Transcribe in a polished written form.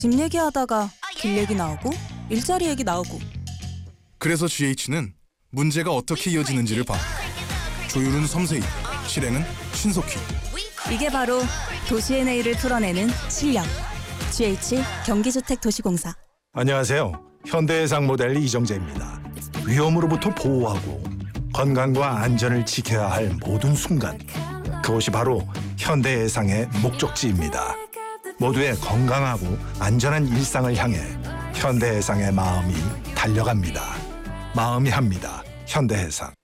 집 얘기하다가 길 얘기 나오고 일자리 얘기 나오고. 그래서 GH는 문제가 어떻게 이어지는지를 봐. 조율은 섬세히, 실행은 신속히. 이게 바로 도시의 내일을 풀어내는 실력. GH 경기주택도시공사. 안녕하세요. 현대해상 모델 이정재입니다. 위험으로부터 보호하고 건강과 안전을 지켜야 할 모든 순간, 그것이 바로 현대해상의 목적지입니다. 모두의 건강하고 안전한 일상을 향해 현대해상의 마음이 달려갑니다. 마음이 합니다. 현대해상.